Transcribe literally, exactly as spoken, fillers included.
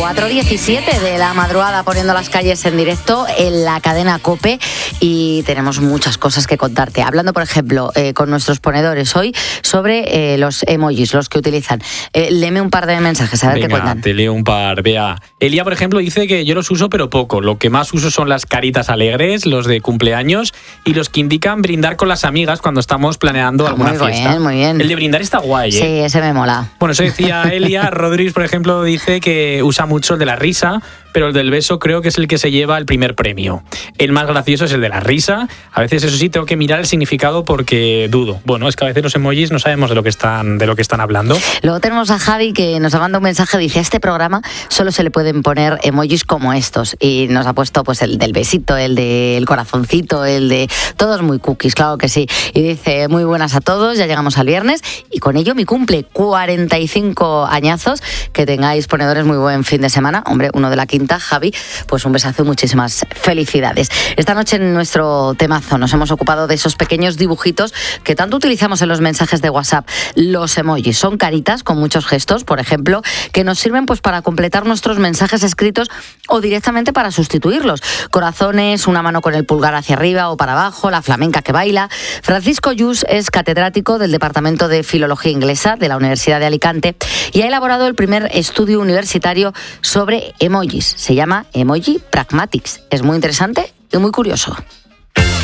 cuatro diecisiete de la madrugada, poniendo las calles en directo en la cadena COPE, y tenemos muchas cosas que contarte. Hablando, por ejemplo, eh, con nuestros ponedores hoy sobre eh, los emojis, los que utilizan. Eh, léeme un par de mensajes, a ver Venga, qué cuentan. Te leo un par, vea. Elia, por ejemplo, dice que yo los uso pero poco. Lo que más uso son las caritas alegres, los de cumpleaños y los que indican brindar con las amigas cuando estamos planeando Ah, alguna muy fiesta. bien, muy bien. El de brindar está guay, ¿eh? Sí, ese me mola. Bueno, eso decía Elia. Rodríguez, por ejemplo, dice que usa mucho el de la risa, pero el del beso creo que es el que se lleva el primer premio. El más gracioso es el de la risa. A veces, eso sí, tengo que mirar el significado porque dudo. Bueno, es que a veces los emojis no sabemos de lo que están, de lo que están hablando. Luego tenemos a Javi, que nos ha mandado un mensaje, dice: a este programa solo se le pueden poner emojis como estos, y nos ha puesto pues el del besito, el del corazoncito, el de... todos muy cookies, claro que sí. Y dice: muy buenas a todos, ya llegamos al viernes y con ello mi cumple, cuarenta y cinco añazos. Que tengáis, ponedores, muy buen fin de semana. Hombre, uno de la quinta, Javi, pues un besazo y muchísimas felicidades. Esta noche en nuestro temazo nos hemos ocupado de esos pequeños dibujitos que tanto utilizamos en los mensajes de WhatsApp. Los emojis son caritas con muchos gestos, por ejemplo, que nos sirven pues para completar nuestros mensajes escritos o directamente para sustituirlos. Corazones, una mano con el pulgar hacia arriba o para abajo, la flamenca que baila. Francisco Yus es catedrático del Departamento de Filología Inglesa de la Universidad de Alicante y ha elaborado el primer estudio universitario sobre emojis. Se llama Emoji Pragmatics. Es muy interesante y muy curioso.